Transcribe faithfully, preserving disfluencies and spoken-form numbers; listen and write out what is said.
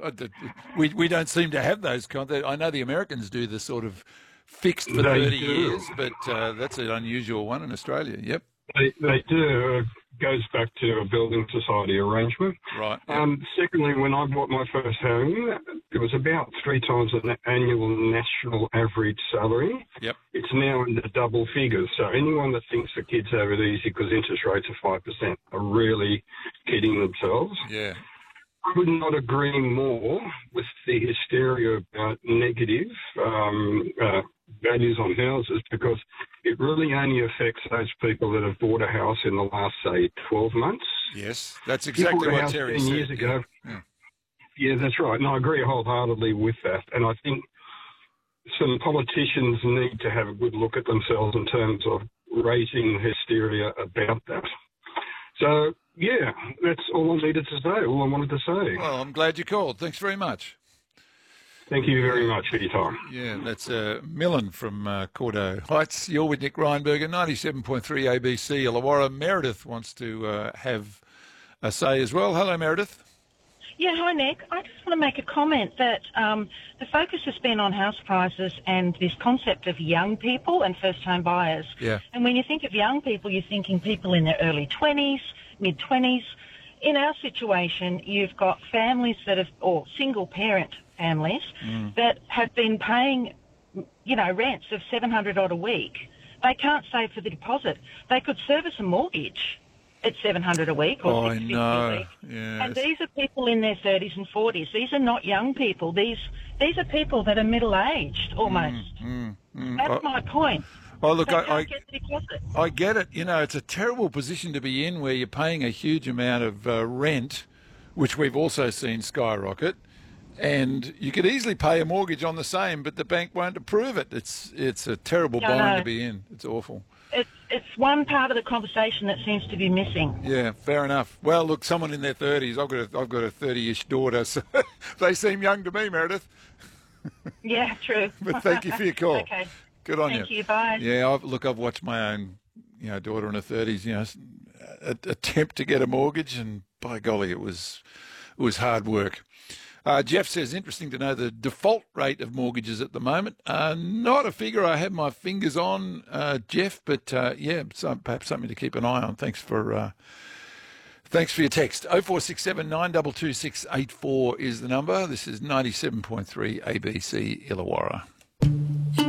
We we don't seem to have those kind. I know the Americans do the sort of fixed for They thirty do. years, but uh, that's an unusual one in Australia. Yep. They, they do. It goes back to a building society arrangement. Right. Yep. Um, secondly, when I bought my first home, it was about three times an annual national average salary. Yep. It's now in the double figures. So anyone that thinks the kids have it easy because interest rates are five percent are really kidding themselves. Yeah. I would not agree more with the hysteria about negative um, uh, values on houses, because it really only affects those people that have bought a house in the last, say, twelve months. Yes, that's exactly what Terry ten said. years ago. Yeah. Yeah, that's right. And I agree wholeheartedly with that. And I think some politicians need to have a good look at themselves in terms of raising hysteria about that. So, yeah, that's all I needed to say, all I wanted to say. Well, I'm glad you called. Thanks very much. Thank you very much for your time. Yeah, that's uh, Millen from uh, Cordo Heights. You're with Nick Reinberger, ninety-seven point three A B C Illawarra. Meredith wants to uh, have a say as well. Hello, Meredith. Yeah, hi, Nick. I just want to make a comment that um, the focus has been on house prices and this concept of young people and first-home buyers. Yeah. And when you think of young people, you're thinking people in their early twenties, mid-twenties. In our situation, you've got families that have, or single-parent families, mm. that have been paying, you know, rents of seven hundred odd a week. They can't save for the deposit. They could service a mortgage at seven hundred a week or oh, six fifty no. a week. Yes. And these are people in their thirties and forties. These are not young people. These these are people that are middle-aged almost. Mm, mm, mm. That's I, my point. Oh, look, they I, can't I, get the deposit. I get it. You know, it's a terrible position to be in where you're paying a huge amount of uh, rent, which we've also seen skyrocket, and you could easily pay a mortgage on the same, but the bank won't approve it. It's it's a terrible No, bind no. to be in. It's awful. It's, it's one part of the conversation that seems to be missing. Yeah, fair enough. Well, look, someone in their thirties. I've got a, I've got a thirty-ish daughter, so they seem young to me, Meredith. Yeah, true. But thank you for your call. Okay. Good on Thank you. you. Bye. Yeah, I've, look, I've watched my own, you know, daughter in her thirties, you know, a, attempt to get a mortgage, and by golly, it was it was hard work. Uh, Jeff says, interesting to know the default rate of mortgages at the moment. Uh, not a figure I have my fingers on, uh, Jeff, but uh, yeah, some, perhaps something to keep an eye on. Thanks for uh, thanks for your text. oh four six seven, nine two two, six eight four is the number. This is ninety-seven point three A B C Illawarra.